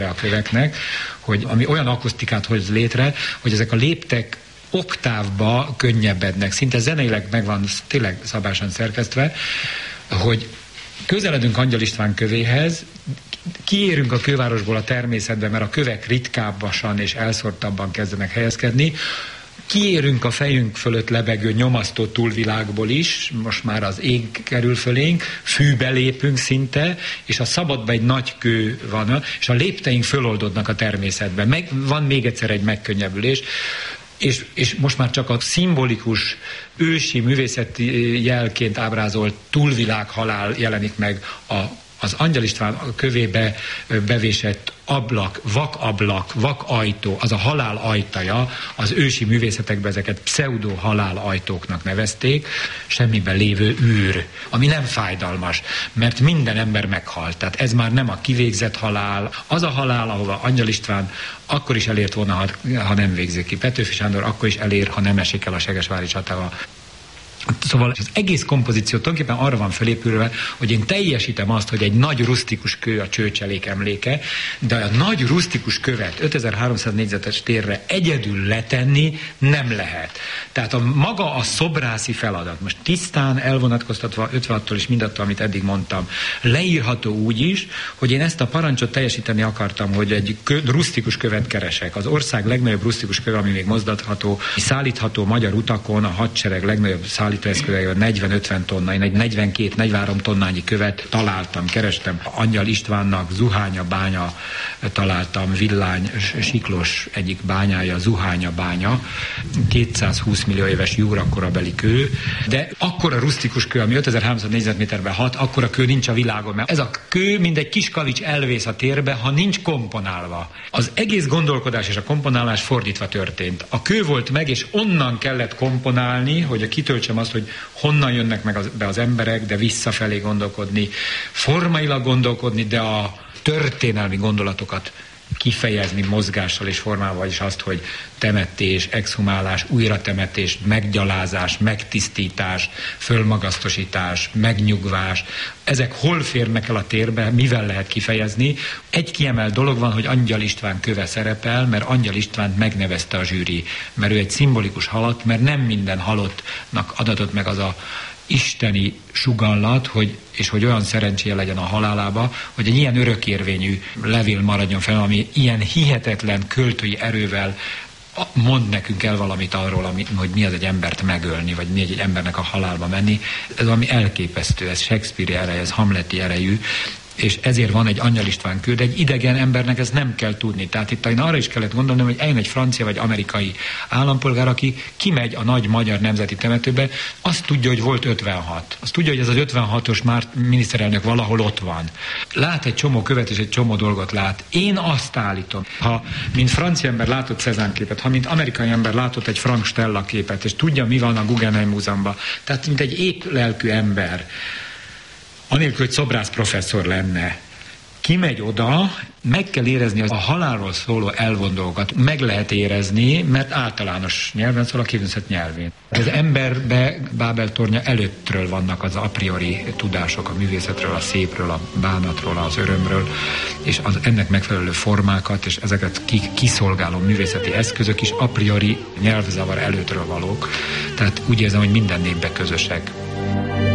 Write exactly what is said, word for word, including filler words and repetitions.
a köveknek, hogy ami olyan akusztikát hoz létre, hogy ezek a léptek oktávba könnyebbednek, szinte zeneileg meg van tényleg szabásan szerkesztve, hogy közeledünk Angyal István kövéhez, kiérünk a kővárosból a természetbe, mert a kövek ritkábbasan és elszórtabban kezdenek helyezkedni, kiérünk a fejünk fölött lebegő nyomasztó túlvilágból is, most már az ég kerül fölénk, fűbe lépünk szinte, és a szabadban egy nagy kő van, és a lépteink föloldódnak a természetben. Meg, van még egyszer egy megkönnyebbülés, és, és most már csak a szimbolikus, ősi művészeti jelként ábrázolt túlvilághalál jelenik meg a az Angyal István kövébe bevésett ablak, vakablak, vakajtó, az a halál ajtaja, az ősi művészetekben ezeket pseudo-halál ajtóknak nevezték, semmiben lévő űr, ami nem fájdalmas, mert minden ember meghalt. Tehát ez már nem a kivégzett halál, az a halál, ahova Angyal István akkor is elért volna, ha, ha nem végzik ki. Petőfi Sándor akkor is elér, ha nem esik el a segesvári csatával. Szóval az egész kompozíció tulajdonképpen arra van felépülve, hogy én teljesítem azt, hogy egy nagy rusztikus kő a Csőcselék emléke, de a nagy rusztikus követ ötezer-háromszáz négyzetes térre egyedül letenni nem lehet. Tehát a maga a szobrászi feladat, most tisztán elvonatkoztatva ötvenhattól és mindattól, amit eddig mondtam, leírható úgy is, hogy én ezt a parancsot teljesíteni akartam, hogy egy kö, rusztikus követ keresek. Az ország legnagyobb rusztikus köve, ami még mozdatható, szállítható magyar utakon, a hadsereg legnagyobb szállítóeszköze negyven-ötven tonna, én egy negyvenkét-negyvenhárom tonnányi követ találtam, kerestem. Angyal Istvánnak Zuhánya bánya találtam, Villány Siklós egyik bányája, Zuhánya bánya, kétszázhúsz millió éves júra korabeli kő, de akkora rusztikus kő, ami ötezer-háromszáz négyzetméterben hat, akkora kő nincs a világon, mert ez a kő, mint egy kis kavics elvész a térbe, ha nincs komponálva. Az egész gondolkodás és a komponálás fordítva történt. A kő volt meg, és onnan kellett komponálni, hogy a kitöltsem azt, hogy honnan jönnek meg az, be az emberek, de visszafelé gondolkodni, formailag gondolkodni, de a történelmi gondolatokat kifejezni mozgással és formával, vagyis azt, hogy temetés, exhumálás, újratemetés, meggyalázás, megtisztítás, fölmagasztosítás, megnyugvás. Ezek hol férnek el a térbe, mivel lehet kifejezni? Egy kiemelt dolog van, hogy Angyal István köve szerepel, mert Angyal Istvánt megnevezte a zsűri, mert ő egy szimbolikus halott, mert nem minden halottnak adatott meg az a isteni sugallat, hogy, és hogy olyan szerencséje legyen a halálába, hogy egy ilyen örökérvényű levél maradjon fel, ami ilyen hihetetlen költői erővel mond nekünk el valamit arról, ami, hogy mi az egy embert megölni, vagy mi egy, egy embernek a halálba menni. Ez valami elképesztő, ez Shakespeare-i erej, ez Hamleti erejű, és ezért van egy Angyal István kő, de egy idegen embernek ezt nem kell tudni. Tehát itt arra is kellett gondolnom, hogy eljön egy francia vagy amerikai állampolgár, aki kimegy a nagy magyar nemzeti temetőbe, azt tudja, hogy volt ötvenhat. Azt tudja, hogy ez az ötvenhatos már miniszterelnök valahol ott van. Lát egy csomó követ és egy csomó dolgot lát. Én azt állítom, ha mint francia ember látott Cézanne képet, ha mint amerikai ember látott egy Frank Stella képet, és tudja, mi van a Guggenheim Múzeumban, tehát mint egy épp lelkű ember, anélkül, hogy szobrász professzor lenne, kimegy oda, meg kell érezni a halálról szóló elvondolgokat. Meg lehet érezni, mert általános nyelven szól, a képzett nyelvén. Az emberbe Bábel tornya előttről vannak az a priori tudások a művészetről, a szépről, a bánatról, az örömről, és az ennek megfelelő formákat, és ezeket kiszolgáló művészeti eszközök is a priori nyelvzavar előttről valók. Tehát úgy érzem, hogy minden népbe közösek.